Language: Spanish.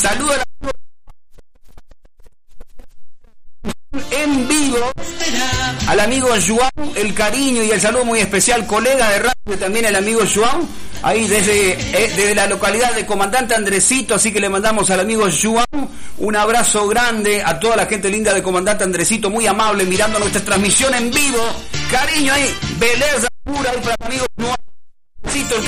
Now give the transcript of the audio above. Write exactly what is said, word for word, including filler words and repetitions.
Saludos en vivo al amigo Joan, el cariño y el saludo muy especial, colega de radio también el amigo Joan, ahí desde, eh, desde la localidad de Comandante Andresito, así que le mandamos al amigo Joan un abrazo grande, a toda la gente linda de Comandante Andresito, muy amable, mirando nuestra transmisión en vivo, cariño ahí, belleza pura ahí para el amigo Joan.